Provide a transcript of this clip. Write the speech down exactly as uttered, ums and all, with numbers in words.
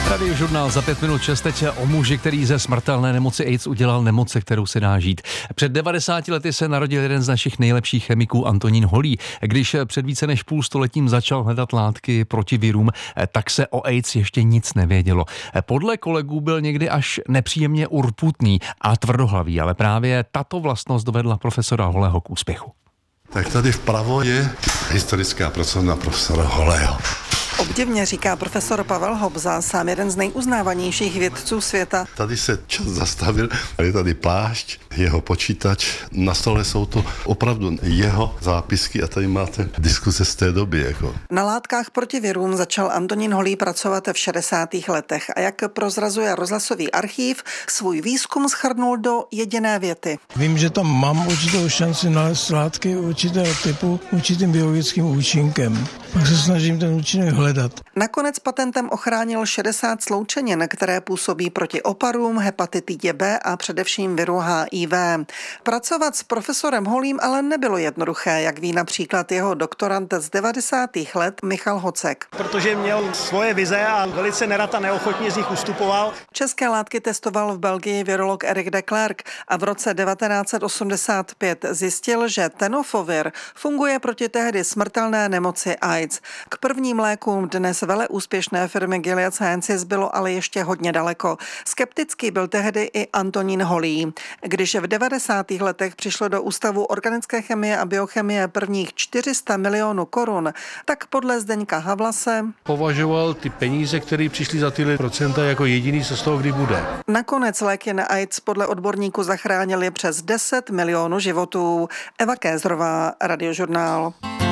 Radiožurnál za pět minut šest teď o muži, který ze smrtelné nemoci AIDS udělal nemoc, se kterou se dá žít. Před devadesáti lety se narodil jeden z našich nejlepších chemiků, Antonín Holý. Když před více než půl stoletím začal hledat látky proti virům, tak se o AIDS ještě nic nevědělo. Podle kolegů byl někdy až nepříjemně urputný a tvrdohlavý, ale právě tato vlastnost dovedla profesora Holého k úspěchu. Tak tady vpravo je historická pracovna profesora Holého. Obdivně říká profesor Pavel Hobza, sám jeden z nejuznávanějších vědců světa. Tady se čas zastavil, je tady plášť, jeho počítač, na stole jsou to opravdu jeho zápisky a tady máte diskuse z té doby. Jako. Na látkách proti virům začal Antonín Holý pracovat v šedesátých letech a jak prozrazuje rozhlasový archív, svůj výzkum shrnul do jediné věty. Vím, že tam mám určitou šanci nalézt látky určitého typu určitým biologickým účinkem. Pak se snažím ten účinek hledat. Nakonec patentem ochránil šedesát sloučenin, které působí proti oparům, hepatitidě B a především viru H I V. Pracovat s profesorem Holým ale nebylo jednoduché, jak ví například jeho doktorant z devadesátých let Michal Hocek. Protože měl svoje vize a velice nerad a neochotně z nich ustupoval. České látky testoval v Belgii virolog Eric de Klerk a v roce devatenáct set osmdesát pět zjistil, že tenofovir funguje proti tehdy smrtelné nemoci AIDS. K prvním lékům dnes vele úspěšné firmy Gilead Sciences bylo ale ještě hodně daleko. Skeptický byl tehdy i Antonín Holý. Když v devadesátých letech přišlo do Ústavu organické chemie a biochemie prvních čtyři sta milionů korun, tak podle Zdeňka Havlase považoval ty peníze, které přišly za tyhle procenta, jako jediný, co z toho kdy bude. Nakonec léky na AIDS podle odborníků zachránili přes deset milionů životů. Eva Kézrová, Radiožurnál.